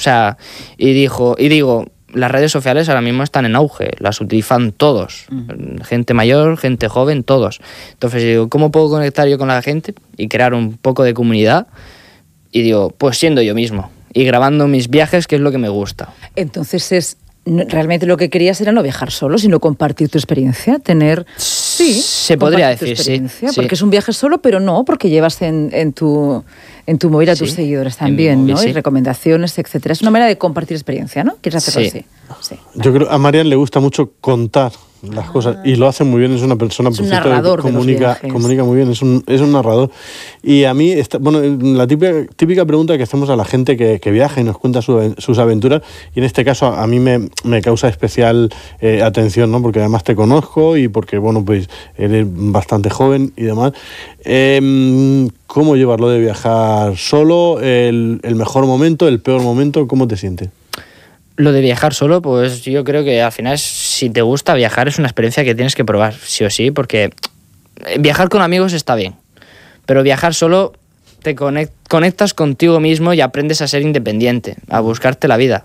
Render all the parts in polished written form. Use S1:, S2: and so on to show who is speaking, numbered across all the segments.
S1: sea, y digo, las redes sociales ahora mismo están en auge, las utilizan todos, gente mayor, gente joven, todos. Entonces digo, ¿cómo puedo conectar yo con la gente y crear un poco de comunidad? Y digo, pues siendo yo mismo y grabando mis viajes, que es lo que me gusta.
S2: Entonces realmente lo que querías era no viajar solo, sino compartir tu experiencia, tener... Sí,
S1: se podría decir, sí.
S2: Porque es un viaje solo, pero no, porque llevas en tu móvil a tus seguidores también, móvil, ¿no? Sí. Y recomendaciones, etcétera. Es una manera de compartir experiencia, ¿no? ¿Quieres hacerlo así? Sí.
S3: Yo creo a Marian le gusta mucho contar las cosas y lo hace muy bien. Es una persona,
S2: es un narrador
S3: que comunica muy bien, es un narrador. Y a mí, la típica pregunta que hacemos a la gente que viaja y nos cuenta sus aventuras, y en este caso a mí me causa especial atención, ¿no? Porque además te conozco y porque, bueno, pues eres bastante joven y demás. ¿Cómo llevarlo de viajar solo? ¿El mejor momento, el peor momento? ¿Cómo te sientes?
S1: Lo de viajar solo, pues yo creo que al final, si te gusta viajar, es una experiencia que tienes que probar, sí o sí, porque viajar con amigos está bien, pero viajar solo te conectas contigo mismo y aprendes a ser independiente, a buscarte la vida.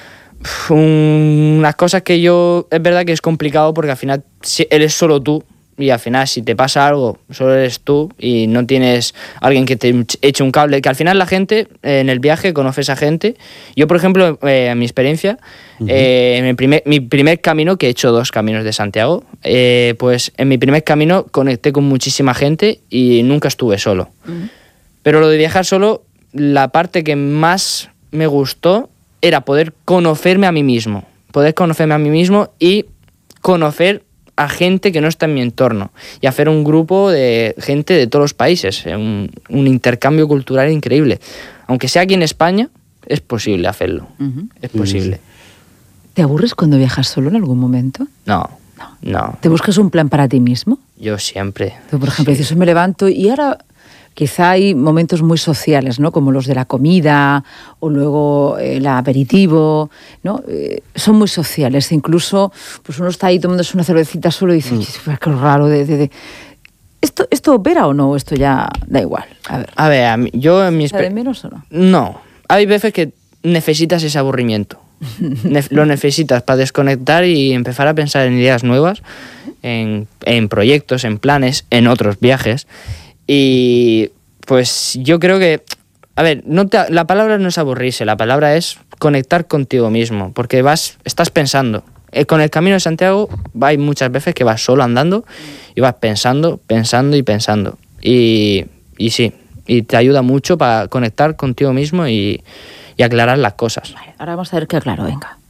S1: Unas cosas que es verdad que es complicado porque al final eres solo tú, y al final si te pasa algo solo eres tú y no tienes alguien que te eche un cable, que al final la gente en el viaje conoces a gente. Yo, por ejemplo, en mi experiencia, mi primer camino, que he hecho 2 caminos de Santiago, pues en mi primer camino conecté con muchísima gente y nunca estuve solo. Pero lo de viajar solo, la parte que más me gustó era poder conocerme a mí mismo y conocer a gente que no está en mi entorno y hacer un grupo de gente de todos los países, un intercambio cultural increíble. Aunque sea aquí en España, es posible hacerlo. Es posible.
S2: ¿Te aburres cuando viajas solo en algún momento?
S1: No.
S2: ¿Te buscas un plan para ti mismo?
S1: Yo siempre.
S2: Tú, por ejemplo, dices, me levanto y ahora... Quizá hay momentos muy sociales, ¿no? Como los de la comida o luego el aperitivo, ¿no? Son muy sociales. Incluso pues uno está ahí tomándose una cervecita solo y dice, qué raro. ¿Esto opera o no? Esto ya da igual.
S1: A ver, yo en mi
S2: ¿De menos o no?
S1: No. Hay veces que necesitas ese aburrimiento. Lo necesitas para desconectar y empezar a pensar en ideas nuevas, en proyectos, en planes, en otros viajes. Y pues yo creo que, a ver, la palabra no es aburrirse, la palabra es conectar contigo mismo, porque estás pensando. Con el Camino de Santiago hay muchas veces que vas solo andando y vas pensando. Y sí, y te ayuda mucho para conectar contigo mismo y aclarar las cosas.
S2: Vale, ahora vamos a ver qué aclaro, venga.